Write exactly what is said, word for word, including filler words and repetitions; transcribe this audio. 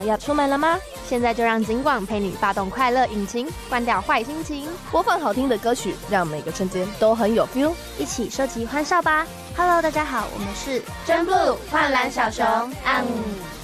要出门了吗？现在就让警广陪你发动快乐引擎，关掉坏心情， 播放好听的歌曲，让每个瞬间都很有 feel， 一起收集欢笑吧。Hello， 大家好，我们是真 blue 幻蓝小熊， 嗯。